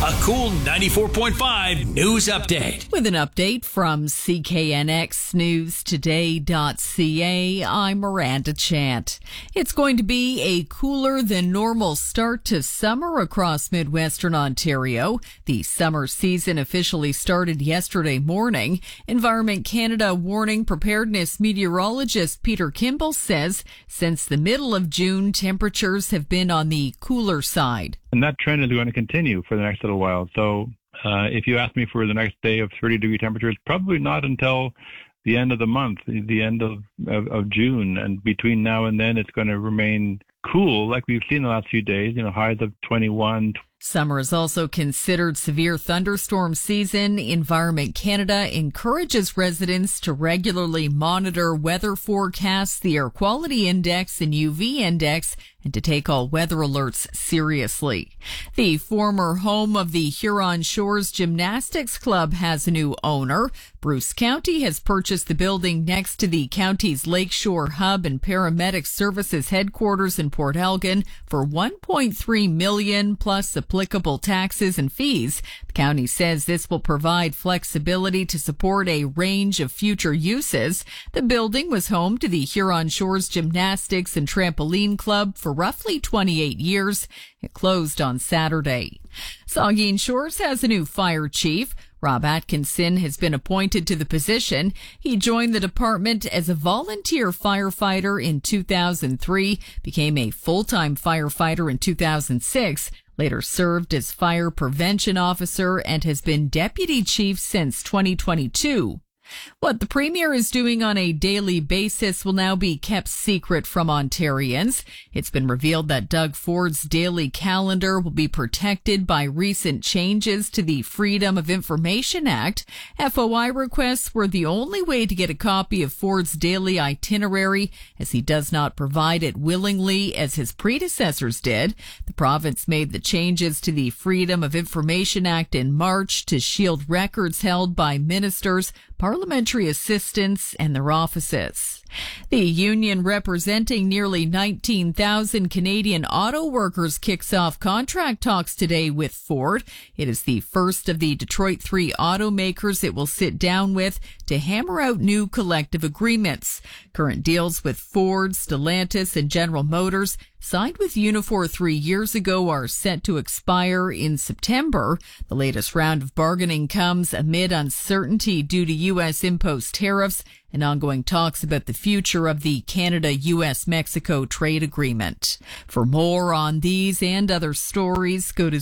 A cool 94.5 news update. With an update from CKNXNewsToday.ca, I'm Miranda Chant. It's going to be a cooler than normal start to summer across Midwestern Ontario. The summer season officially started yesterday morning. Environment Canada warning preparedness meteorologist Peter Kimball says since the middle of June, temperatures have been on the cooler side. And that trend is going to continue for the next little while. So if you ask me for the next day of 30-degree temperatures, probably not until the end of the month, the end of June. And between now and then, it's going to remain cool like we've seen the last few days, highs of 21. Summer is also considered severe thunderstorm season. Environment Canada encourages residents to regularly monitor weather forecasts, the air quality index and UV index, and to take all weather alerts seriously. The former home of the Huron Shores Gymnastics Club has a new owner. Bruce County has purchased the building next to the county's Lakeshore Hub and Paramedic Services headquarters in Port Elgin for $1.3 million plus applicable taxes and fees. The county says this will provide flexibility to support a range of future uses. The building was home to the Huron Shores Gymnastics and Trampoline Club for roughly 28 years. It closed on Saturday. Saugeen Shores has a new fire chief. Rob Atkinson has been appointed to the position. He joined the department as a volunteer firefighter in 2003, became a full-time firefighter in 2006, later served as fire prevention officer, and has been deputy chief since 2022. What the Premier is doing on a daily basis will now be kept secret from Ontarians. It's been revealed that Doug Ford's daily calendar will be protected by recent changes to the Freedom of Information Act. FOI requests were the only way to get a copy of Ford's daily itinerary, as he does not provide it willingly as his predecessors did. The province made the changes to the Freedom of Information Act in March to shield records held by ministers, parliamentary assistants, and their offices. The union representing nearly 19,000 Canadian auto workers kicks off contract talks today with Ford. It is the first of the Detroit 3 automakers it will sit down with to hammer out new collective agreements. Current deals with Ford, Stellantis, and General Motors signed with Unifor 3 years ago are set to expire in September. The latest round of bargaining comes amid uncertainty due to U.S. imposed tariffs and ongoing talks about the future of the Canada-U.S.-Mexico trade agreement. For more on these and other stories, go to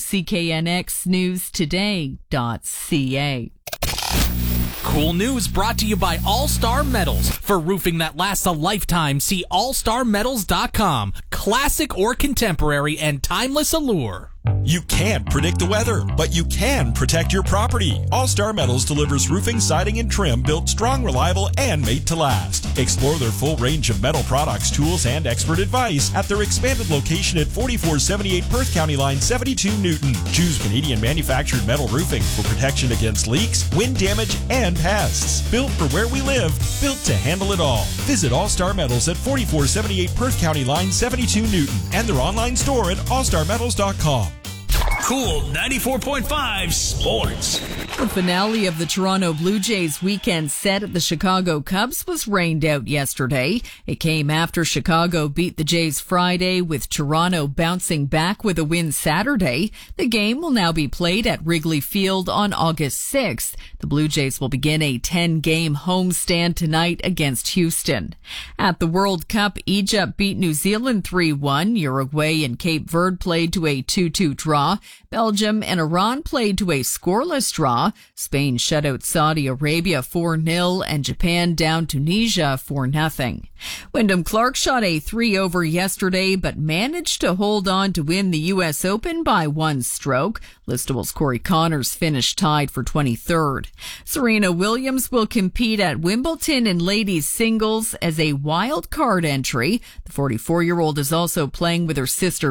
CKNXNewsToday.ca. Cool news brought to you by All-Star Metals. For roofing that lasts a lifetime, see allstarmetals.com. Classic or contemporary and timeless allure. You can't predict the weather, but you can protect your property. All-Star Metals delivers roofing, siding, and trim built strong, reliable, and made to last. Explore their full range of metal products, tools, and expert advice at their expanded location at 4478 Perth County Line 72 Newton. Choose Canadian manufactured metal roofing for protection against leaks, wind damage, and pests. Built for where we live, built to handle it all. Visit All-Star Metals at 4478 Perth County Line 72 Newton and their online store at allstarmetals.com. Cool 94.5 Sports. The finale of the Toronto Blue Jays weekend set at the Chicago Cubs was rained out yesterday. It came after Chicago beat the Jays Friday, with Toronto bouncing back with a win Saturday. The game will now be played at Wrigley Field on August 6th. The Blue Jays will begin a 10-game homestand tonight against Houston. At the World Cup, Egypt beat New Zealand 3-1. Uruguay and Cape Verde played to a 2-2 draw. Belgium and Iran played to a scoreless draw. Spain shut out Saudi Arabia 4-0 and Japan down Tunisia 4-0. Wyndham Clark shot a 3-over yesterday, but managed to hold on to win the U.S. Open by one stroke. Listable's Corey Connors finished tied for 23rd. Serena Williams will compete at Wimbledon in ladies singles as a wild card entry. The 44-year-old is also playing with her sister